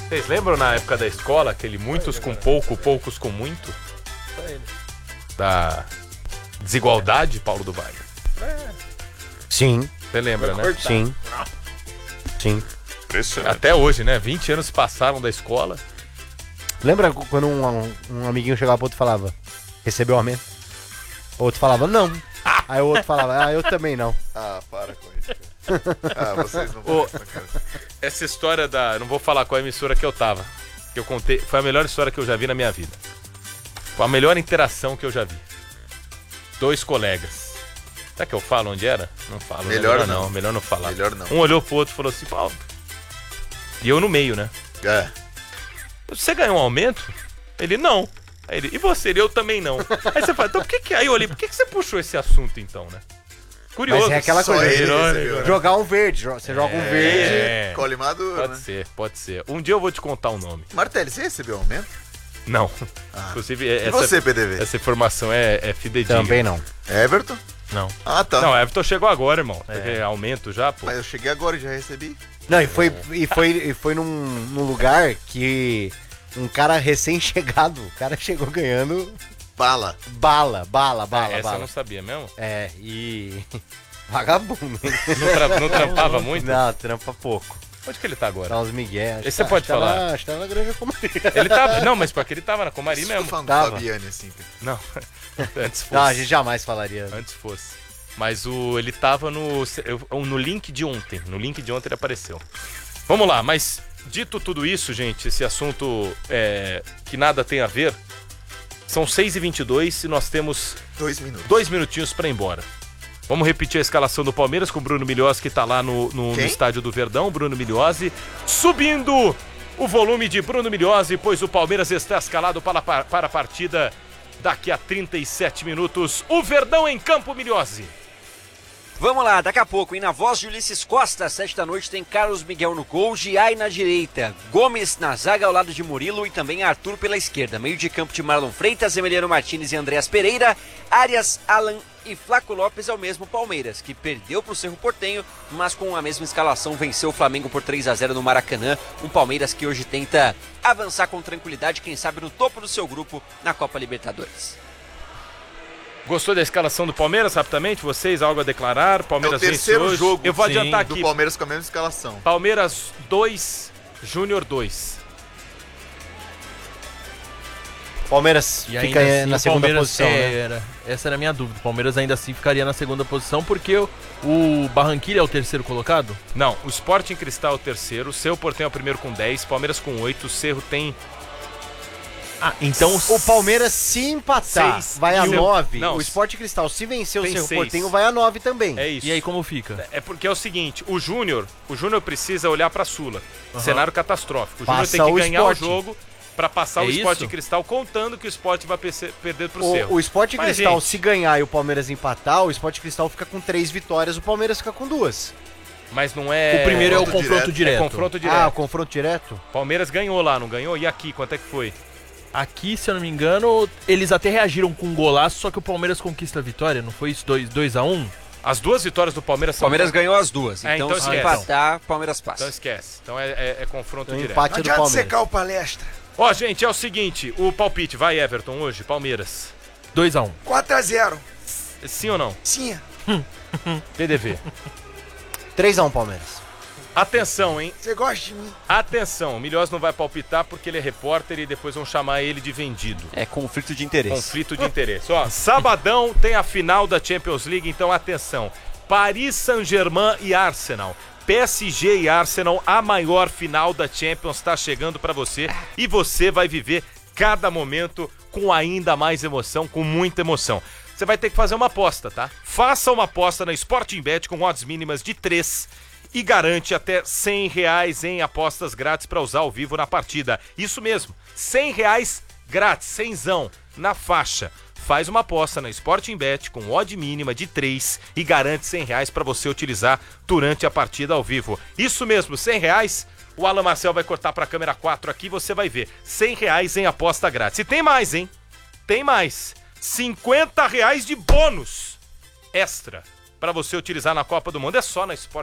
Vocês lembram na época da escola, aquele muitos com pouco, poucos com muito? Da desigualdade, Paulo do Vale? Sim. Você lembra, né? Sim. Sim. Impressionante. Até hoje, né? 20 anos passaram da escola. Lembra quando um amiguinho chegava pro outro e falava, recebeu aumento? O outro falava, não. Aí o outro falava, eu também não. Ah, para com isso, cara. Vocês não vão essa, cara. Essa história da... Não vou falar qual emissora que eu tava. Que eu contei. Foi a melhor história que eu já vi na minha vida. Foi a melhor interação que eu já vi. 2 colegas. Será que eu falo onde era? Não falo. Melhor não. Melhor não falar. Melhor não. Um olhou pro outro e falou assim, Paulo. E eu no meio, né? É. Você ganhou um aumento? Ele, não. Aí ele, e você? Ele, eu também não. Aí você fala, então por que que... Aí eu olhei, por que que você puxou esse assunto então, né? Curioso. Mas é aquela Só coisa, ele irônico, recebeu, né? jogar um verde. Você joga um verde. É, Colhe maduro, pode né? ser, pode ser. Um dia eu vou te contar o nome. Martelli, você recebeu aumento? Não. Ah. Inclusive, E você, PDV? essa informação é fidedigna. Também não. Everton? Não. Ah, tá. Não, Everton chegou agora, irmão. Porque aumento já, pô. Mas eu cheguei agora e já recebi. Não, e foi num lugar que um cara recém-chegado, o cara chegou ganhando Bala. bala. Essa eu não sabia mesmo? É, e... Vagabundo. Não trampava muito? Não, trampa pouco. Onde que ele tá agora? Dá uns migué. acho Esse você que pode tá falar? lá, acho que tá na Granja Comaria. Ele tava... Não, mas porque ele tava na Comari Isso mesmo. tô falando Tava. com Fabiane, assim, cara. Não, antes fosse. Não, a gente jamais falaria. Antes fosse. Mas ele tava no link de ontem. No link de ontem ele apareceu. Vamos lá, mas dito tudo isso, gente, esse assunto que nada tem a ver, são 6h22 e nós temos 2 minutos. 2 minutinhos pra ir embora. Vamos repetir a escalação do Palmeiras com o Bruno Milhozzi, que tá lá no estádio do Verdão. Bruno Milhozzi subindo o volume de Bruno Milhozzi, pois o Palmeiras está escalado para a partida daqui a 37 minutos. O Verdão em campo, Milhozzi. Vamos lá, daqui a pouco, e na voz de Ulisses Costa, às 7 da noite, tem Carlos Miguel no gol, Giai na direita, Gomes na zaga ao lado de Murilo e também Arthur pela esquerda. Meio de campo de Marlon Freitas, Emiliano Martínez e Andreas Pereira, Arias, Alan e Flaco Lopes é o mesmo Palmeiras, que perdeu para o Cerro Porteño, mas com a mesma escalação venceu o Flamengo por 3-0 no Maracanã. Um Palmeiras que hoje tenta avançar com tranquilidade, quem sabe no topo do seu grupo na Copa Libertadores. Gostou da escalação do Palmeiras, rapidamente? Vocês, algo a declarar? Palmeiras É o terceiro vence hoje. jogo, Eu vou sim, adiantar do aqui. Palmeiras com a mesma escalação. Palmeiras 2, Júnior 2. Palmeiras E fica ainda assim, na o segunda Palmeiras posição, né? Essa era a minha dúvida. O Palmeiras ainda assim ficaria na segunda posição porque o Barranquilla é o terceiro colocado? Não, o Sporting Cristal é o terceiro, o Cerro Porteño é o primeiro com 10, Palmeiras com 8, o Cerro tem... Ah, então O Palmeiras, se empatar, 6 vai a e o- 9. Não, O Sport Cristal, se vencer o tem Cerro 6. Porteño, vai a 9 também. É isso. E aí como fica? É porque é o seguinte, o Júnior precisa olhar pra Sula. Cenário catastrófico. O Júnior Passa tem que o ganhar Sport. o jogo pra passar É o Sporting isso? Cristal, contando que o Sport vai perder pro Cerro. O Sport Mas, Cristal, gente, se ganhar e o Palmeiras empatar, o Sport Cristal fica com 3 vitórias, o Palmeiras fica com 2. Mas não é... O primeiro é o confronto confronto direto. direto. confronto direto. Ah, o confronto direto? Palmeiras ganhou lá, não ganhou? E aqui, quanto é que foi? Aqui, se eu não me engano, eles até reagiram com um golaço, só que o Palmeiras conquista a vitória, não foi isso? 2-1? As duas vitórias do Palmeiras O são... Palmeiras ganhou as duas, É, então, então se esquece. empatar, Palmeiras passa. Então esquece. Então é confronto Então, direto. empate do Palmeiras. o palestra. Ó, gente, é o seguinte, o palpite, vai Everton hoje, Palmeiras. 2-1. 4-0. Sim ou não? Sim. PDV. 3-1 Palmeiras. Atenção, hein? Você gosta de mim? Atenção, o Milhozzi não vai palpitar porque ele é repórter e depois vão chamar ele de vendido. É conflito de interesse. Conflito de interesse. Ó, sabadão tem a final da Champions League, então atenção. Paris Saint-Germain e Arsenal. PSG e Arsenal, a maior final da Champions está chegando pra você e você vai viver cada momento com ainda mais emoção, com muita emoção. Você vai ter que fazer uma aposta, tá? Faça uma aposta na Sporting Bet com odds mínimas de 3 e garante até R$100 em apostas grátis para usar ao vivo na partida. Isso mesmo, R$100 grátis, 100zão na faixa. Faz uma aposta na Sporting Bet com odd mínima de 3 e garante R$100 para você utilizar durante a partida ao vivo. Isso mesmo, R$100. O Alan Marcel vai cortar para a câmera 4 aqui, você vai ver. R$100 em aposta grátis. E tem mais, hein? Tem mais. R$50 de bônus extra para você utilizar na Copa do Mundo. É só na Sport